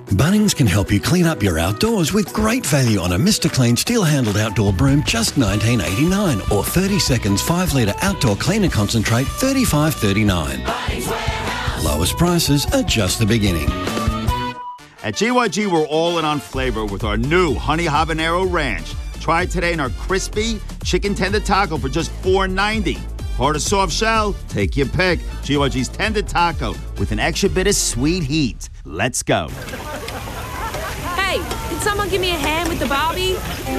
Bunnings can help you clean up your outdoors with great value on a Mr. Clean steel-handled outdoor broom, just $19.89, or 30 seconds 5-litre outdoor cleaner concentrate, $35.39. Bunnings Warehouse. Lowest prices are just the beginning. At GYG, we're all in on flavor with our new Honey Habanero Ranch. Try it today in our crispy chicken tender taco for just $4.90. Hard or soft shell, take your pick. GYG's tender taco with an extra bit of sweet heat. Let's go. Hey, can someone give me a hand with the Barbie?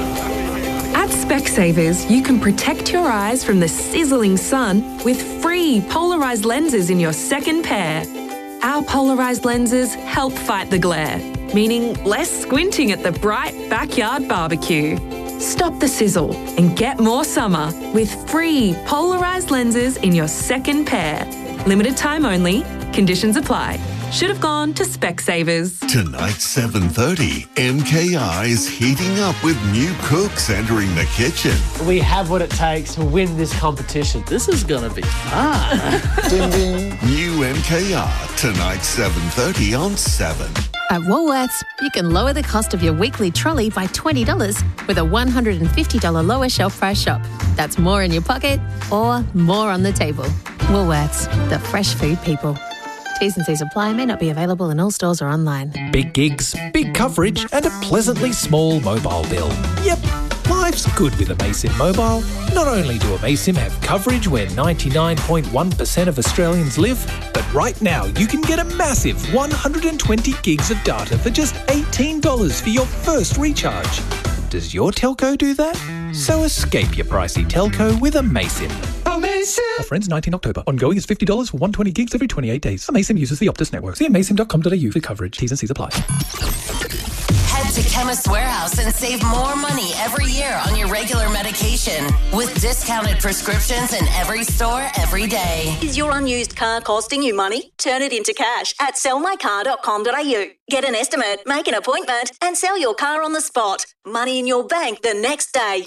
At Specsavers, you can protect your eyes from the sizzling sun with free polarised lenses in your second pair. Our polarised lenses help fight the glare, meaning less squinting at the bright backyard barbecue. Stop the sizzle and get more summer with free polarised lenses in your second pair. Limited time only. Conditions apply. Should have gone to Specsavers. Tonight, 7:30, MKR is heating up with new cooks entering the kitchen. We have what it takes to win this competition. This is going to be fun. Ding, ding. New MKR, tonight, 7:30 on 7. At Woolworths, you can lower the cost of your weekly trolley by $20 with a $150 lower shelf price shop. That's more in your pocket or more on the table. Woolworths, the fresh food people. T's and C's apply, may not be available in all stores or online. Big gigs, big coverage and a pleasantly small mobile bill. Yep, life's good with Amaysim Mobile. Not only do Amaysim have coverage where 99.1% of Australians live, but right now you can get a massive 120 gigs of data for just $18 for your first recharge. Does your telco do that? So escape your pricey telco with Amaysim. Amazing. Offer ends 19 October. Ongoing is $50 for 120 gigs every 28 days. Amaysim uses the Optus network. See amaysim.com.au for coverage. T's and C's apply. Head to Chemist Warehouse and save more money every year on your regular medication with discounted prescriptions in every store every day. Is your unused car costing you money? Turn it into cash at sellmycar.com.au. Get an estimate, make an appointment and sell your car on the spot. Money in your bank the next day.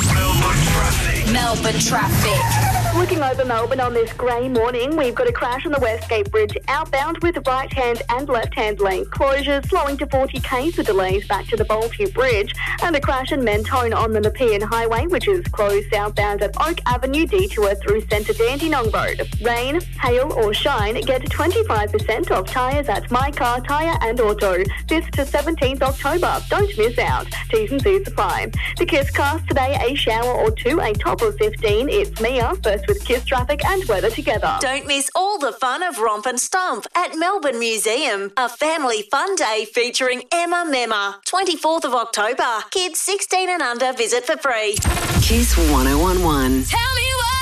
Melbourne traffic. Looking over Melbourne on this grey morning, we've got a crash on the Westgate Bridge outbound with right-hand and left-hand lane closures, slowing to 40k's with delays back to the Boltview Bridge, and a crash in Mentone on the Nepean Highway, which is closed southbound at Oak Avenue detour through Centre Dandenong Road. Rain, hail or shine, get 25% off tyres at My Car Tyre and Auto. 5th to 17th October. Don't miss out. T's and C's apply. The Kiss cast today, a shower or two, a top of 15. It's Mia, first with Kiss traffic and weather together. Don't miss all the fun of Romp and Stomp at Melbourne Museum. A family fun day featuring Emma Memma. 24th of October. Kids 16 and under visit for free. Kiss 1011. Tell me what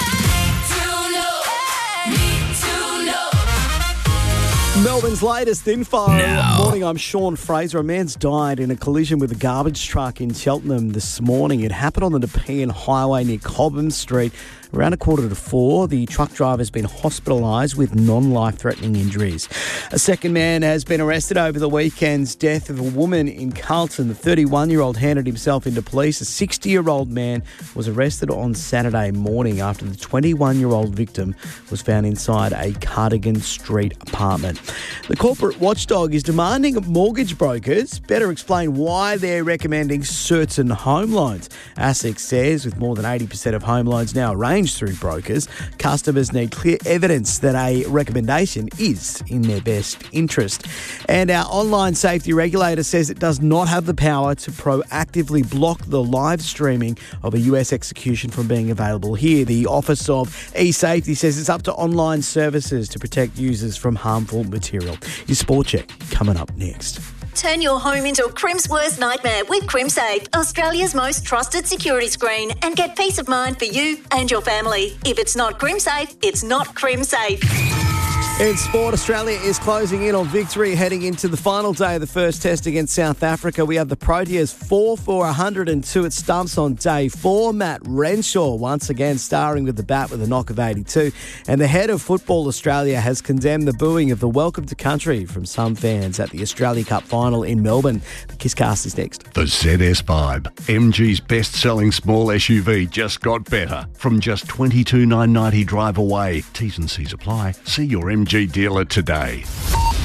I need to know. Melbourne's latest info. Morning, I'm Sean Fraser. A man's died in a collision with a garbage truck in Cheltenham this morning. It happened on the Nepean Highway near Cobham Street. Around 3:45, the truck driver has been hospitalised with non-life-threatening injuries. A second man has been arrested over the weekend's death of a woman in Carlton. The 31-year-old handed himself into police. A 60-year-old man was arrested on Saturday morning after the 21-year-old victim was found inside a Cardigan Street apartment. The corporate watchdog is demanding mortgage brokers better explain why they're recommending certain home loans. ASIC says with more than 80% of home loans now arranged through brokers, customers need clear evidence that a recommendation is in their best interest. And our online safety regulator says it does not have the power to proactively block the live streaming of a US execution from being available here. The Office of E-Safety says it's up to online services to protect users from harmful material. Your Sport Check coming up next. Turn your home into a Crim's worst nightmare with CrimSafe, Australia's most trusted security screen, and get peace of mind for you and your family. If it's not CrimSafe, it's not CrimSafe. In sport, Australia is closing in on victory heading into the final day of the first test against South Africa. We have the Proteas 4 for 102 at stumps on day 4. Matt Renshaw once again starring with the bat with a knock of 82. And the head of Football Australia has condemned the booing of the welcome to country from some fans at the Australia Cup final in Melbourne. The Kisscast is next. The ZS Vibe, MG's best-selling small SUV, just got better. From just $22,990 drive away. T's and C's apply. See your MG dealer today.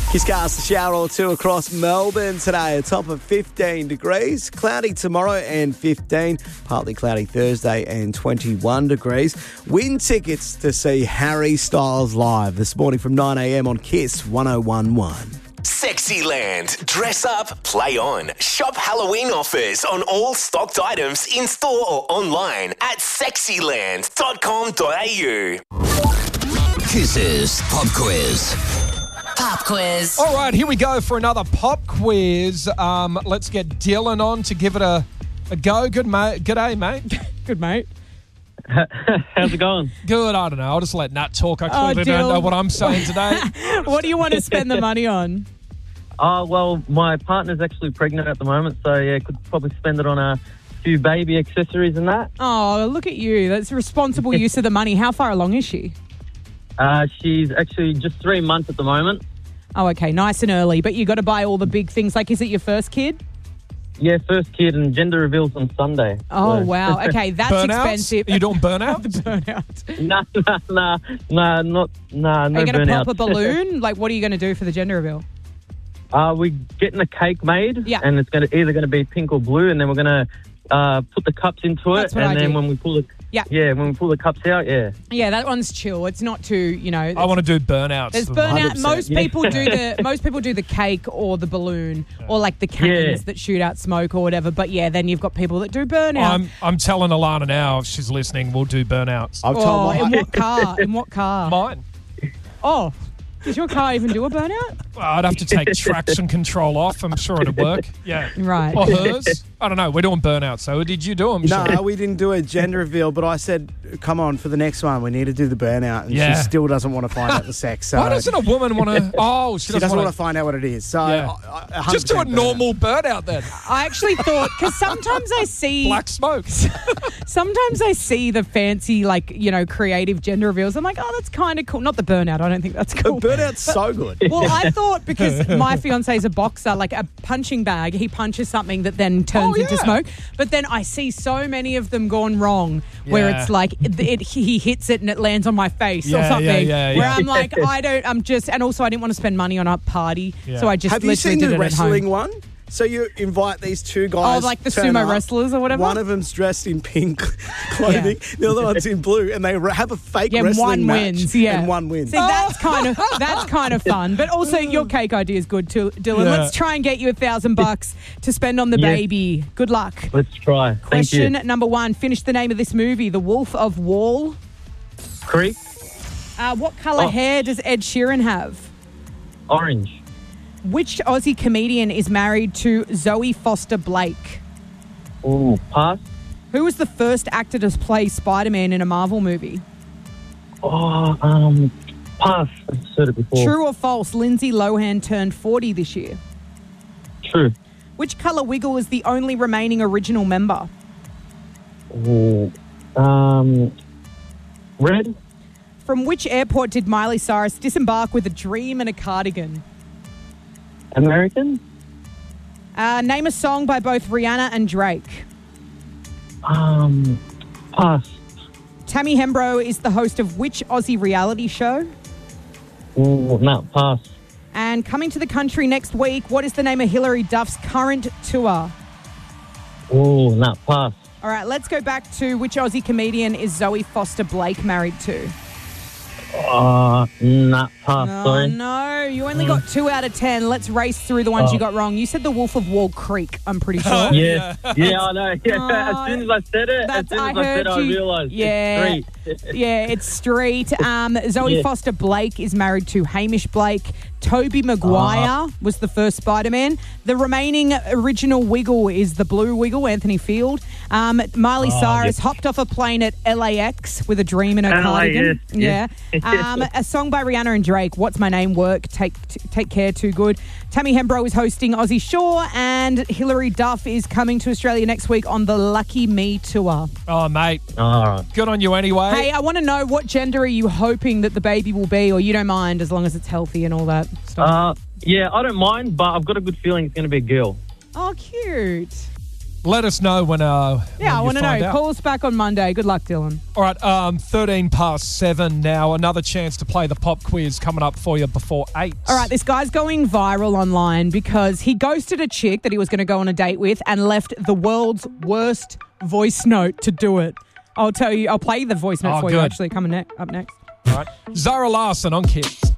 Kiss cast a shower or two across Melbourne today. A top of 15 degrees. Cloudy tomorrow and 15. Partly cloudy Thursday and 21 degrees. Win tickets to see Harry Styles live this morning from 9 a.m. on Kiss 101.1. Sexyland. Dress up, play on. Shop Halloween offers on all stocked items in store or online at sexyland.com.au. Kiss's Pop Quiz. Pop quiz. All right, here we go for another pop quiz. Let's get Dylan on to give it a go. Good day, mate. Good, mate. How's it going? Good, I don't know. I'll just let Nat talk. I clearly don't know what I'm saying today. What do you want to spend the money on? Well, my partner's actually pregnant at the moment, so yeah, could probably spend it on a few baby accessories and that. Oh, look at you. That's responsible use of the money. How far along is she? She's actually just 3 months at the moment. Oh, okay. Nice and early. But you got to buy all the big things. Like, is it your first kid? Yeah, first kid, and gender reveals on Sunday. Oh, so. wow. Okay, that's Burnouts? expensive. Are you doing burnout? The burnout. No Are you going to pop burnouts. a balloon? Like, what are you going to do for the gender reveal? We're getting a cake made, Yeah. and it's either going to be pink or blue, and then we're going to put the cups into That's it, what and I then do. when we pull the when we pull the cups out, Yeah, that one's chill. It's not too, I want to do burnouts. There's burnout. 100%. Most people do the cake or the balloon or like the cannons that shoot out smoke or whatever. But yeah, then you've got people that do burnout. I'm telling Alana now, if she's listening, we'll do burnouts. In what car? In what car? Mine. Oh, does your car even do a burnout? Well, I'd have to take traction control off. I'm sure it'd work. Yeah. Right. Or hers. I don't know. We're doing burnouts. So did you do them? No, we didn't do a gender reveal, but I said, come on, for the next one, we need to do the burnout. And Yeah. she still doesn't want to find out the sex. So Why doesn't a woman want to? Oh, she doesn't want to find out what it is. So Yeah. 100% Just do a burnout. normal burnout then. I actually thought, because sometimes I see black smoke. Sometimes I see the fancy, creative gender reveals. I'm like, oh, that's kind of cool. Not the burnout. I don't think that's cool. The burnout's so good. Well, I thought because my fiance is a boxer, like a punching bag, he punches something that then turns into smoke. But then I see so many of them gone wrong, where Yeah. it's like he hits it and it lands on my face or Yeah, something. yeah, Where yeah. I'm like, and also I didn't want to spend money on a party, Yeah. so I just Have you literally seen did the it at home. wrestling one? So you invite these two guys. Oh, like the turn sumo up. wrestlers or whatever? One of them's dressed in pink clothing. The other one's in blue, and they have a fake Yeah, wrestling one match. wins. Yeah, and one wins. See, that's kind of fun. But also, your cake idea is good too, Dylan. Yeah. Let's try and get you $1,000 to spend on the Yes. baby. Good luck. Let's try. Question Thank you. number 1. Finish the name of this movie. The Wolf of Wall. Creek, What colour hair does Ed Sheeran have? orange. Which Aussie comedian is married to Zoe Foster Blake? Ooh, pass. Who was the first actor to play Spider-Man in a Marvel movie? Oh, pass. I've said it before. True or false? Lindsay Lohan turned 40 this year. True. Which colour wiggle is the only remaining original member? Ooh, red. From which airport did Miley Cyrus disembark with a dream and a cardigan? American. Name a song by both Rihanna and Drake. Pass. Tammy Hembrow is the host of which Aussie reality show? Ooh, no, pass. And coming to the country next week, what is the name of Hilary Duff's current tour? Ooh, no, pass. All right, let's go back to which Aussie comedian is Zoe Foster Blake married to? Nah, pass, Oh, sorry. no. You only got 2 out of 10. Let's race through the ones you got wrong. You said the Wolf of Wall Creek, I'm pretty sure. Yeah, I know. Yeah, as soon as I said it, I realised Yeah. it's street. Yeah, it's street. Zoe Yeah. Foster Blake is married to Hamish Blake. Toby Maguire was the first Spider-Man. The remaining original Wiggle is the Blue Wiggle, Anthony Field. Miley Cyrus hopped off a plane at LAX with a dream in her cardigan. yes. Yeah. A song by Rihanna and Drake, What's My Name Work, Take Care, Too Good. Tammy Hembrow is hosting Aussie Shore, and Hilary Duff is coming to Australia next week on the Lucky Me tour. Oh, mate. All right. Good on you anyway. Hey, I want to know, what gender are you hoping that the baby will be, or you don't mind as long as it's healthy and all that stuff? Yeah, I don't mind, but I've got a good feeling it's going to be a girl. Oh, cute. Let us know when. Yeah, I want to know. Out. Call us back on Monday. Good luck, Dylan. All right, 7:13 now. Another chance to play the pop quiz coming up for you before 8. All right, this guy's going viral online because he ghosted a chick that he was going to go on a date with and left the world's worst voice note to do it. I'll play the voice note for you, good. actually, coming up next. All right, Zara Larson on Kids.